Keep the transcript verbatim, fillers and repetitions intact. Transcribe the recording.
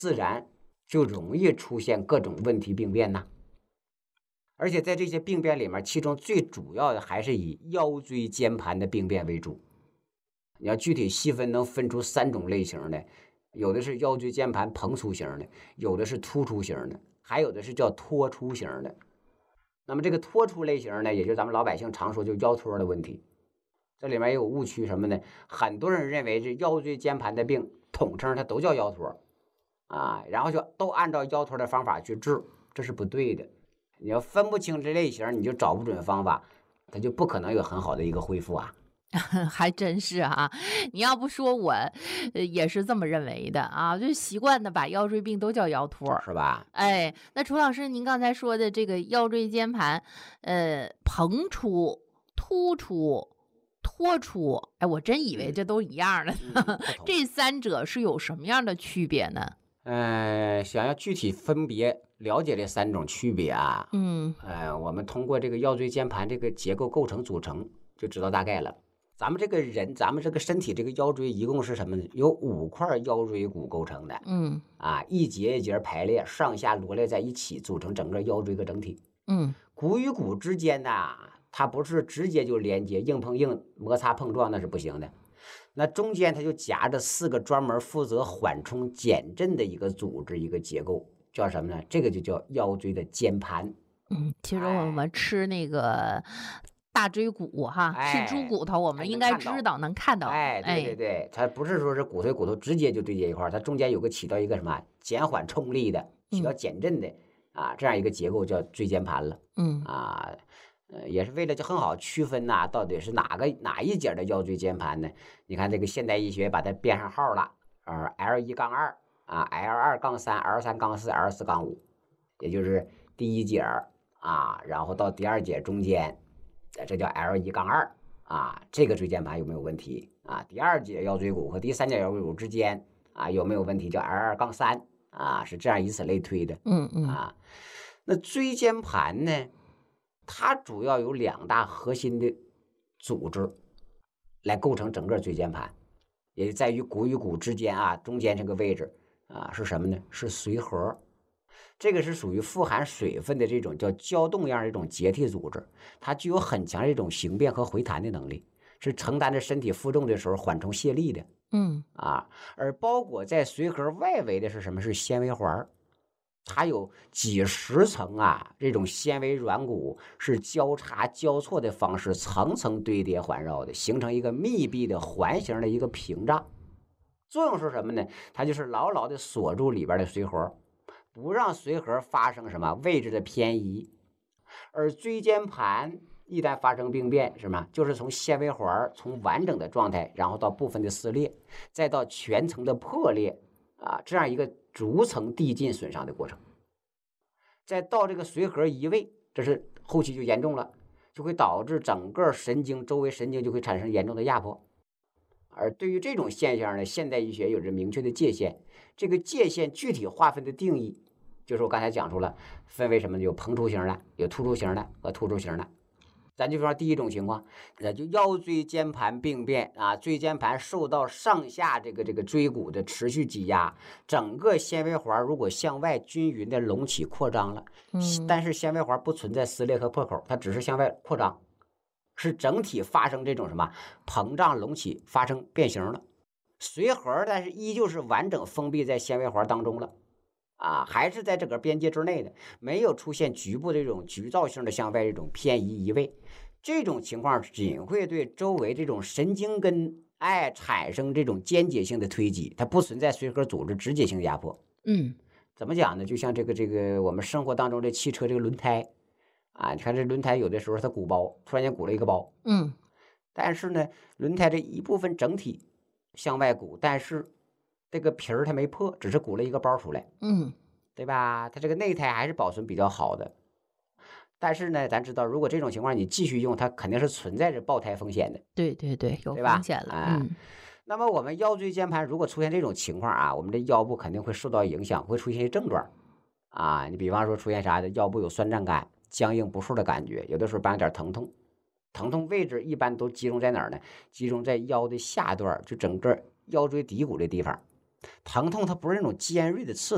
自然就容易出现各种问题病变呐。而且在这些病变里面，其中最主要的还是以腰椎间盘的病变为主。你要具体细分，能分出三种类型的，有的是腰椎间盘膨出型的，有的是突出型的，还有的是叫脱出型的。那么这个脱出类型呢，也就是咱们老百姓常说就腰托的问题。这里面也有误区什么呢？很多人认为这腰椎间盘的病统称它都叫腰托啊，然后就都按照腰托的方法去治，这是不对的。你要分不清这类型，你就找不准方法，它就不可能有很好的一个恢复啊。 还真是啊，你要不说我，呃，也是这么认为的啊，就习惯的把腰椎病都叫腰托， 是吧？ 哎，那楚老师，您刚才说的这个腰椎间盘，呃，膨出、突出、脱出，哎，我真以为这都一样的， 嗯、 这三者是有什么样的区别呢？ 呃，想要具体分别了解这三种区别啊， 嗯， 呃，我们通过这个腰椎间盘这个结构构成组成就知道大概了。咱们这个人，咱们这个身体这个腰椎一共是什么呢？有五块腰椎骨构成的， 嗯， 啊，一节一节排列，上下罗列在一起，组成整个腰椎个整体。 嗯， 骨与骨之间呢，它不是直接就连接，硬碰硬摩擦碰撞那是不行的。那中间它就夹着四个专门负责缓冲减震的一个组织，一个结构，叫什么呢？这个就叫腰椎的间盘。 嗯，其实我们吃那个大椎骨哈， 哎、 吃猪骨头，我们应该知道，能看到。 哎，对对对，它不是说是骨头骨头直接就对接一块它中间有个起到一个什么减缓冲力的，起到减震的、嗯、啊，这样一个结构叫椎间盘了。 嗯啊。呃，也是为了就很好区分呐、啊，到底是哪个哪一节的腰椎间盘呢？你看这个现代医学把它编上号了，呃 ，L 一杠二啊 ，L 二杠三，L 三杠四，L 四杠五，也就是第一节啊，然后到第二节中间，这叫 L 一杠二啊，这个椎间盘有没有问题啊？第二节腰椎骨和第三节腰椎骨之间啊有没有问题？叫 L 二杠三啊，是这样以此类推的。 嗯嗯啊，那椎间盘呢？它主要有两大核心的组织来构成整个椎间盘，也在于骨与骨之间啊，中间这个位置啊是什么呢？是髓核，这个是属于富含水分的这种叫胶冻样的一种结缔组织，它具有很强的一种形变和回弹的能力，是承担着身体负重的时候缓冲卸力的。 嗯啊，而包裹在髓核外围的是什么？是纤维环。它有几十层啊，这种纤维软骨是交叉交错的方式，层层堆叠环绕的，形成一个密闭的环形的一个屏障。作用是什么呢？它就是牢牢的锁住里边的髓核，不让髓核发生什么位置的偏移。而椎间盘一旦发生病变，什么就是从纤维环从完整的状态，然后到部分的撕裂，再到全层的破裂啊，这样一个逐层递进损伤的过程。再到这个髓核移位，这是后期就严重了，就会导致整个神经周围神经就会产生严重的压迫。而对于这种现象呢，现代医学有着明确的界限，这个界限具体划分的定义就是我刚才讲出了，分为什么？有膨出型的，有突出型的和突出型的。咱就说第一种情况，那就腰椎间盘病变啊，椎间盘受到上下这个这个椎骨的持续挤压，整个纤维环如果向外均匀的隆起扩张了， 嗯， 但是纤维环不存在撕裂和破口，它只是向外扩张，是整体发生这种什么膨胀隆起，发生变形了。髓核但是依旧是完整封闭在纤维环当中了。啊，还是在这个边界之内的，没有出现局部的这种局灶性的向外这种偏移移位，这种情况仅会对周围这种神经根哎产生这种间接性的推挤，它不存在髓核组织直接性压迫。 嗯， 怎么讲呢？就像这个这个我们生活当中的汽车这个轮胎啊，你看这轮胎有的时候它鼓包，突然间鼓了一个包， 嗯， 但是呢，轮胎这一部分整体向外鼓，但是这个皮儿它没破，只是鼓了一个包出来， 嗯， 对吧？它这个内胎还是保存比较好的。但是呢，咱知道，如果这种情况你继续用，它肯定是存在着爆胎风险的。 对对对，有对吧风险了。 啊嗯， 那么我们腰椎间盘如果出现这种情况啊，我们的腰部肯定会受到影响，会出现一些症状啊。你比方说出现啥的，腰部有酸胀感、僵硬不舒的感觉，有的时候伴有点疼痛。疼痛位置一般都集中在哪儿呢？集中在腰的下段，就整个腰椎骶骨的地方。疼痛它不是那种尖锐的刺